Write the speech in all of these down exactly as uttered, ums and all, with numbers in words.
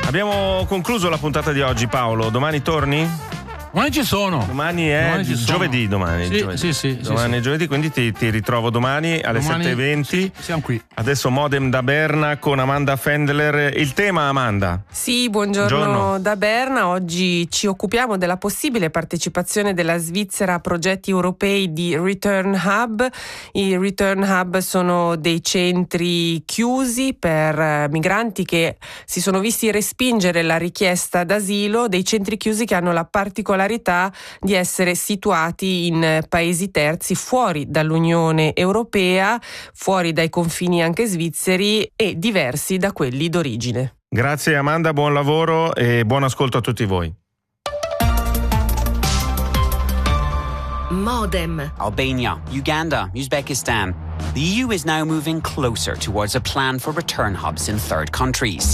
Abbiamo concluso la puntata di oggi, Paolo. Domani torni? Domani ci sono. Domani è Domani ci giovedì, sono. domani. Sì, giovedì. sì, sì, domani sì, è giovedì, quindi ti, ti ritrovo domani alle Domani, sette e venti. sì, siamo qui. Adesso Modem da Berna con Amanda Fendler. Il tema, Amanda? Sì, buongiorno, Buongiorno. da Berna. Oggi ci occupiamo della possibile partecipazione della Svizzera a progetti europei di Return Hub. I Return Hub sono dei centri chiusi per migranti che si sono visti respingere la richiesta d'asilo, dei centri chiusi che hanno la particolarità di essere situati in paesi terzi fuori dall'Unione Europea, fuori dai confini anche svizzeri e diversi da quelli d'origine. Grazie Amanda, buon lavoro e buon ascolto a tutti voi. Modem. Albania, Uganda, Uzbekistan. The E U is now moving closer towards a plan for return hubs in third countries.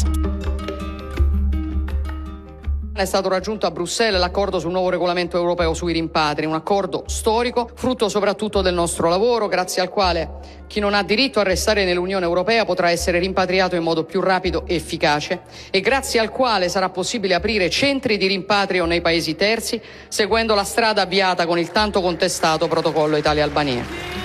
È stato raggiunto a Bruxelles l'accordo sul nuovo regolamento europeo sui rimpatri, un accordo storico, frutto soprattutto del nostro lavoro, grazie al quale chi non ha diritto a restare nell'Unione Europea potrà essere rimpatriato in modo più rapido e efficace e grazie al quale sarà possibile aprire centri di rimpatrio nei paesi terzi, seguendo la strada avviata con il tanto contestato protocollo Italia-Albania.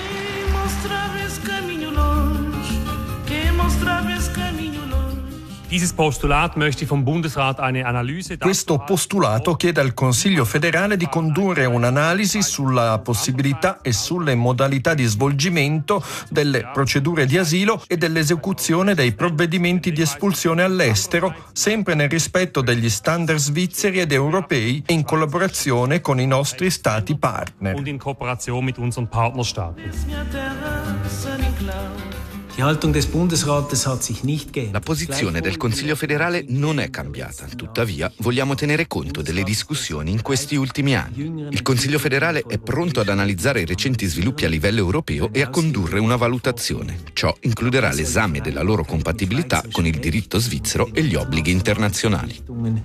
Questo postulato chiede al Consiglio federale di condurre un'analisi sulla possibilità e sulle modalità di svolgimento delle procedure di asilo e dell'esecuzione dei provvedimenti di espulsione all'estero, sempre nel rispetto degli standard svizzeri ed europei e in collaborazione con i nostri stati partner. La posizione del Consiglio federale non è cambiata, tuttavia vogliamo tenere conto delle discussioni in questi ultimi anni. Il Consiglio federale è pronto ad analizzare i recenti sviluppi a livello europeo e a condurre una valutazione. Ciò includerà l'esame della loro compatibilità con il diritto svizzero e gli obblighi internazionali.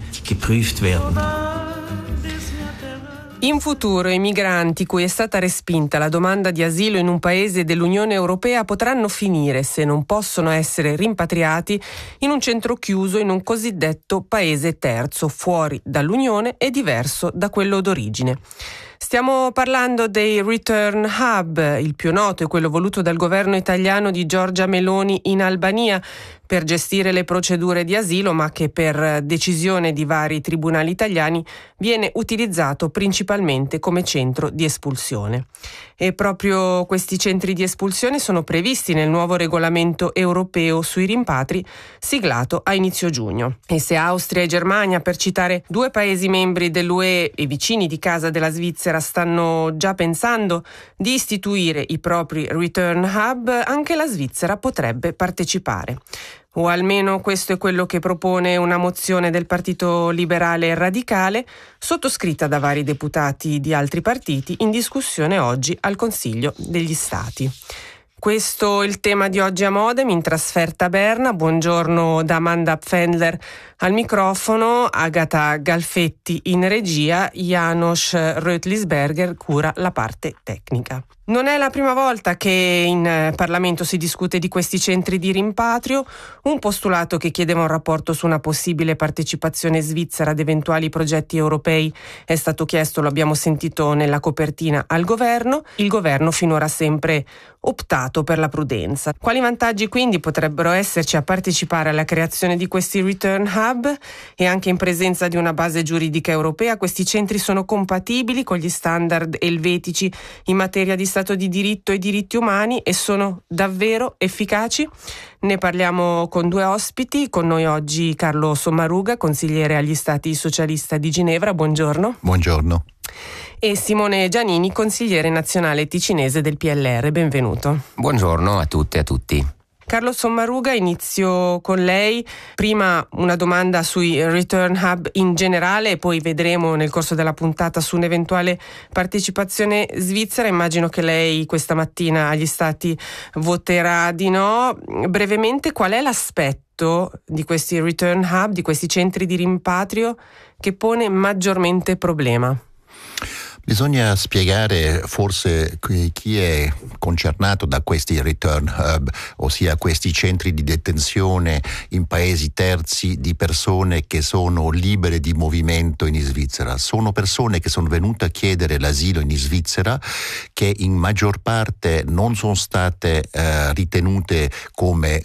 In futuro i migranti cui è stata respinta la domanda di asilo in un paese dell'Unione Europea potranno finire, se non possono essere rimpatriati, in un centro chiuso in un cosiddetto paese terzo, fuori dall'Unione e diverso da quello d'origine. Stiamo parlando dei Return Hub, il più noto è quello voluto dal governo italiano di Giorgia Meloni in Albania per gestire le procedure di asilo, ma che per decisione di vari tribunali italiani viene utilizzato principalmente come centro di espulsione. E proprio questi centri di espulsione sono previsti nel nuovo regolamento europeo sui rimpatri siglato a inizio giugno. E se Austria e Germania, per citare due paesi membri dell'U E e vicini di casa della Svizzera, stanno già pensando di istituire i propri Return Hub, anche la Svizzera potrebbe partecipare. O almeno questo è quello che propone una mozione del Partito Liberale e Radicale, sottoscritta da vari deputati di altri partiti, in discussione oggi al Consiglio degli Stati. Questo è il tema di oggi a Modem, in trasferta a Berna. Buongiorno da Amanda Fendler al microfono, Agata Galfetti in regia, Janos Rötlisberger cura la parte tecnica. Non è la prima volta che in Parlamento si discute di questi centri di rimpatrio, un postulato che chiedeva un rapporto su una possibile partecipazione svizzera ad eventuali progetti europei è stato chiesto, lo abbiamo sentito nella copertina, al governo. Il governo finora ha sempre optato per la prudenza. Quali vantaggi quindi potrebbero esserci a partecipare alla creazione di questi Return Hub? E anche in presenza di una base giuridica europea, questi centri sono compatibili con gli standard elvetici in materia di Stato di diritto e diritti umani e sono davvero efficaci? Ne parliamo con due ospiti, con noi oggi Carlo Sommaruga, consigliere agli Stati socialista di Ginevra, buongiorno. Buongiorno. E Simone Giannini, consigliere nazionale ticinese del P L R, benvenuto. Buongiorno a tutte e a tutti. Carlo Sommaruga, inizio con lei. Prima una domanda sui Return Hub in generale e poi vedremo nel corso della puntata su un'eventuale partecipazione svizzera. Immagino che lei questa mattina agli Stati voterà di no. Brevemente, qual è l'aspetto di questi Return Hub, di questi centri di rimpatrio, che pone maggiormente problema? Bisogna spiegare forse chi è concernato da questi return hub, ossia questi centri di detenzione in paesi terzi di persone che sono libere di movimento in Svizzera. Sono persone che sono venute a chiedere l'asilo in Svizzera, che in maggior parte non sono state eh, ritenute come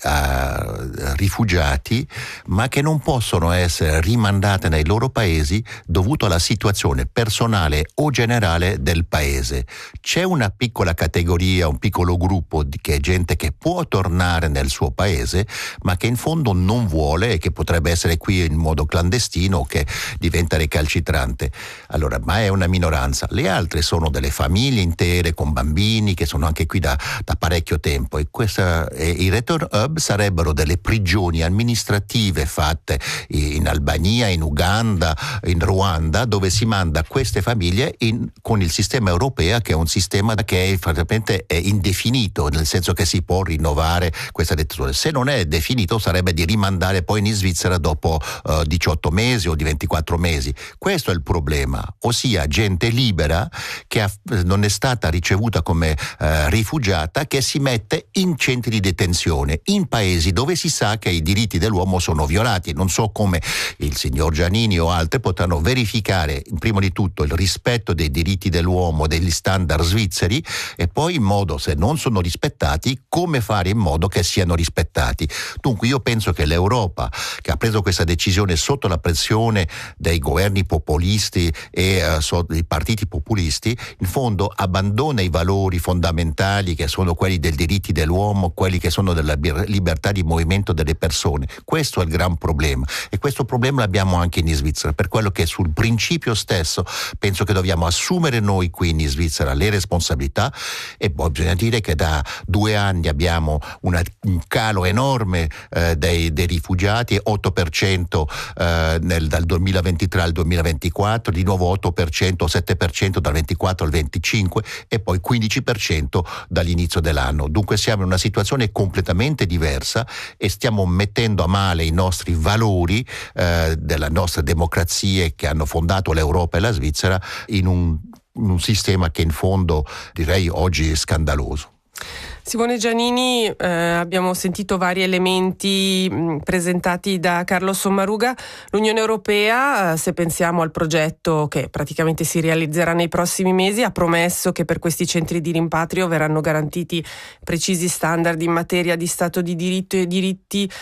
eh, rifugiati, ma che non possono essere rimandate nei loro paesi dovuto alla situazione personale o generale del paese. C'è una piccola categoria, un piccolo gruppo di che è gente che può tornare nel suo paese, ma che in fondo non vuole e che potrebbe essere qui in modo clandestino o che diventa recalcitrante. Allora, ma è una minoranza. Le altre sono delle famiglie intere con bambini che sono anche qui da, da parecchio tempo, e questa, e i return hub sarebbero delle prigioni amministrative fatte in Albania, in Uganda, in Ruanda, dove si manda queste famiglie in con il sistema europeo, che è un sistema che è praticamente è indefinito, nel senso che si può rinnovare questa detenzione. Se non è definito sarebbe di rimandare poi in Svizzera dopo uh, diciotto mesi o di ventiquattro mesi. Questo è il problema, ossia gente libera che ha, non è stata ricevuta come uh, rifugiata, che si mette in centri di detenzione in paesi dove si sa che i diritti dell'uomo sono violati. Non so come il signor Giannini o altri potranno verificare prima di tutto il rispetto dei diritti dell'uomo, degli standard svizzeri, e poi in modo, se non sono rispettati, come fare in modo che siano rispettati. Dunque io penso che l'Europa, che ha preso questa decisione sotto la pressione dei governi populisti e uh, so, dei partiti populisti, in fondo abbandona i valori fondamentali che sono quelli dei diritti dell'uomo, quelli che sono della libertà di movimento delle persone. Questo è il gran problema, e questo problema l'abbiamo anche in Svizzera, per quello che sul principio stesso penso che dobbiamo assumere noi qui in Svizzera le responsabilità. E poi bisogna dire che da due anni abbiamo una, un calo enorme eh, dei, dei rifugiati, otto per cento eh, nel, dal duemilaventitré al duemilaventiquattro, di nuovo otto per cento, sette per cento dal ventiquattro al venticinque e poi quindici per cento dall'inizio dell'anno. Dunque siamo in una situazione completamente diversa e stiamo mettendo a male i nostri valori eh, della nostra democrazia che hanno fondato l'Europa e la Svizzera in un un sistema che in fondo direi oggi è scandaloso. Simone Giannini, eh, abbiamo sentito vari elementi mh, presentati da Carlo Sommaruga. L'Unione Europea, eh, se pensiamo al progetto che praticamente si realizzerà nei prossimi mesi, ha promesso che per questi centri di rimpatrio verranno garantiti precisi standard in materia di Stato di diritto e diritti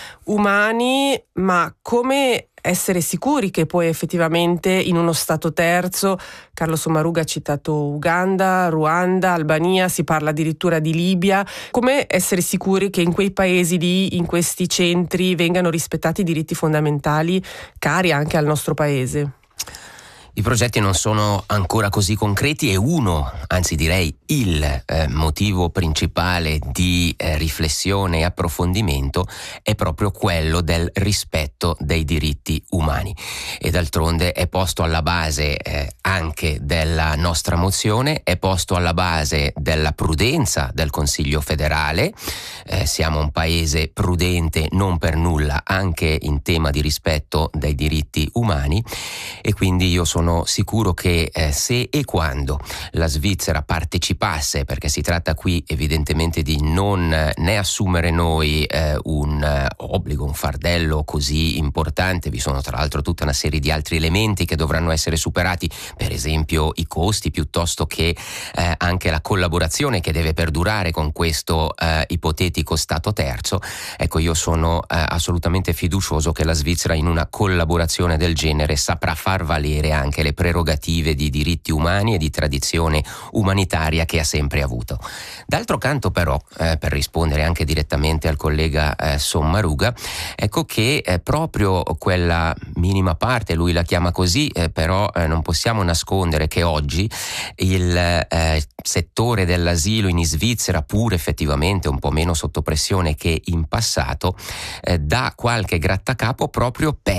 umani, ma come essere sicuri che poi effettivamente in uno Stato terzo, Carlo Sommaruga ha citato Uganda, Ruanda, Albania, si parla addirittura di Libia, come essere sicuri che in quei paesi lì, in questi centri, vengano rispettati i diritti fondamentali cari anche al nostro paese? I progetti non sono ancora così concreti e uno, anzi direi il eh, motivo principale di eh, riflessione e approfondimento è proprio quello del rispetto dei diritti umani, e d'altronde è posto alla base eh, anche della nostra mozione, è posto alla base della prudenza del Consiglio federale. Eh, siamo un paese prudente non per nulla anche in tema di rispetto dei diritti umani, e quindi io sono sicuro che eh, se e quando la Svizzera partecipasse, perché si tratta qui evidentemente di non eh, né assumere noi eh, un eh, obbligo, un fardello così importante, vi sono tra l'altro tutta una serie di altri elementi che dovranno essere superati, per esempio i costi, piuttosto che eh, anche la collaborazione che deve perdurare con questo eh, ipotetico Stato terzo. Ecco, io sono eh, assolutamente fiducioso che la Svizzera in una collaborazione del genere saprà far valere anche le prerogative di diritti umani e di tradizione umanitaria che ha sempre avuto. D'altro canto però, eh, per rispondere anche direttamente al collega eh, Sommaruga, ecco che eh, proprio quella minima parte, lui la chiama così, eh, però eh, non possiamo nascondere che oggi il eh, settore dell'asilo in Svizzera, pur effettivamente un po' meno sotto pressione che in passato, eh, dà qualche grattacapo proprio per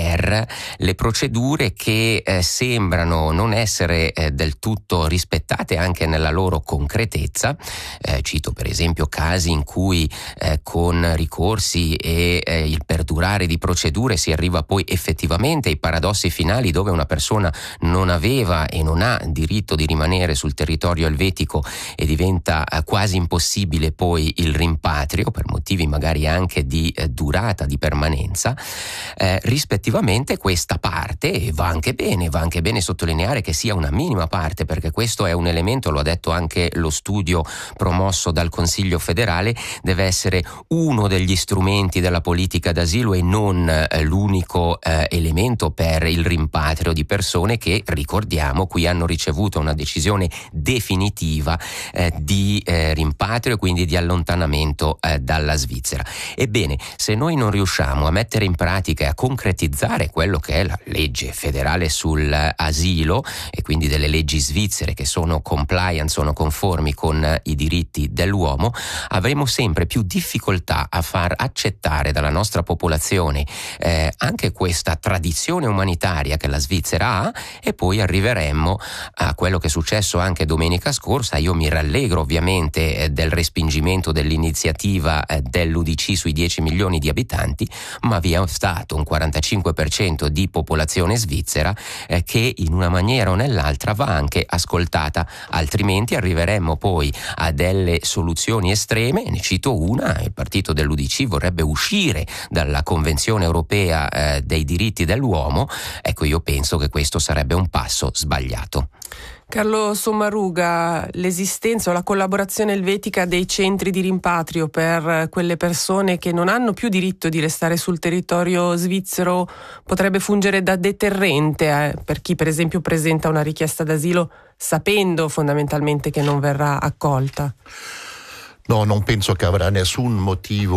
per le procedure che eh, sembrano non essere eh, del tutto rispettate anche nella loro concretezza. Eh, cito per esempio casi in cui eh, con ricorsi e eh, il perdurare di procedure si arriva poi effettivamente ai paradossi finali, dove una persona non aveva e non ha diritto di rimanere sul territorio elvetico e diventa eh, quasi impossibile poi il rimpatrio per motivi magari anche di eh, durata, di permanenza. Eh, rispettivamente questa parte, e va anche bene, va anche bene sottolineare che sia una minima parte, perché questo è un elemento, lo ha detto anche lo studio promosso dal Consiglio federale, deve essere uno degli strumenti della politica d'asilo e non eh, l'unico eh, elemento per il rimpatrio di persone che, ricordiamo, qui hanno ricevuto una decisione definitiva eh, di eh, rimpatrio e quindi di allontanamento eh, dalla Svizzera. Ebbene, se noi non riusciamo a mettere in pratica e a concretizzare quello che è la legge federale sull'asilo e quindi delle leggi svizzere che sono compliant, sono conformi con i diritti dell'uomo, avremo sempre più difficoltà a far accettare dalla nostra popolazione eh, anche questa tradizione umanitaria che la Svizzera ha, e poi arriveremmo a quello che è successo anche domenica scorsa. Io mi rallegro ovviamente eh, del respingimento dell'iniziativa eh, dell'U D C sui dieci milioni di abitanti, ma vi è stato un quarantacinque per cento di popolazione svizzera eh, che in una maniera o nell'altra va anche ascoltata, altrimenti arriveremmo poi a delle soluzioni estreme. Ne cito una: il partito dell'U D C vorrebbe uscire dalla Convenzione europea eh, dei diritti dell'uomo. Ecco, io penso che questo sarebbe un passo sbagliato. Carlo Sommaruga, l'esistenza o la collaborazione elvetica dei centri di rimpatrio per quelle persone che non hanno più diritto di restare sul territorio svizzero potrebbe fungere da deterrente eh, per chi per esempio presenta una richiesta d'asilo sapendo fondamentalmente che non verrà accolta? No, non penso che avrà nessun motivo